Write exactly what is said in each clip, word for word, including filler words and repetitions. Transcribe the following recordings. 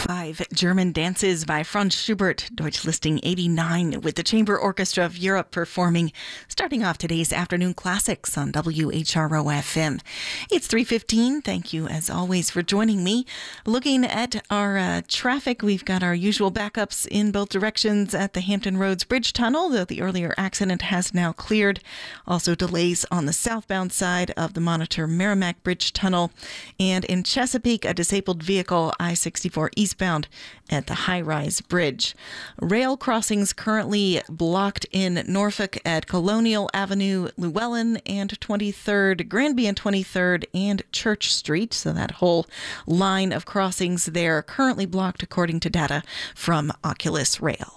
Five German Dances by Franz Schubert, Deutsch Listing eighty-nine, with the Chamber Orchestra of Europe performing, starting off today's afternoon classics on W H R O F M. It's three fifteen. Thank you, as always, for joining me. Looking at our uh, traffic, we've got our usual backups in both directions at the Hampton Roads Bridge Tunnel, though the earlier accident has now cleared. Also delays on the southbound side of the Monitor Merrimack Bridge Tunnel. And in Chesapeake, a disabled vehicle, I sixty-four eastbound at the High Rise Bridge. Rail crossings currently blocked in Norfolk at Colonial Avenue, Llewellyn and twenty-third, Granby and twenty-third, and Church Street. So that whole line of crossings there currently blocked according to data from Oculus Rail.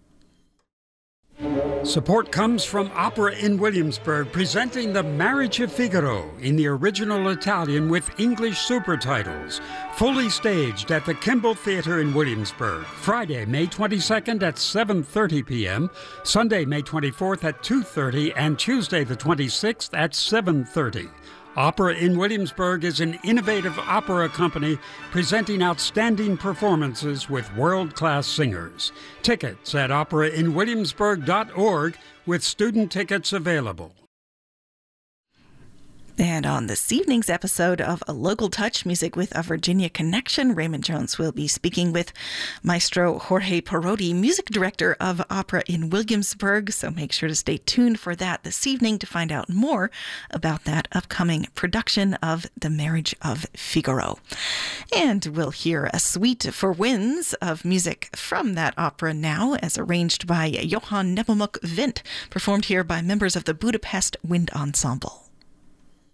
Support comes from Opera in Williamsburg, presenting The Marriage of Figaro in the original Italian with English supertitles. Fully staged at the Kimball Theater in Williamsburg. Friday, May twenty-second at seven thirty p.m., Sunday, May twenty-fourth at two thirty, and Tuesday the twenty-sixth at seven thirty. Opera in Williamsburg is an innovative opera company presenting outstanding performances with world-class singers. Tickets at opera in williamsburg dot org with student tickets available. And on this evening's episode of A Local Touch, Music with a Virginia Connection, Raymond Jones will be speaking with Maestro Jorge Parodi, music director of Opera in Williamsburg. So make sure to stay tuned for that this evening to find out more about that upcoming production of The Marriage of Figaro. And we'll hear a suite for winds of music from that opera now, as arranged by Johann Nepomuk Wendt, performed here by members of the Budapest Wind Ensemble.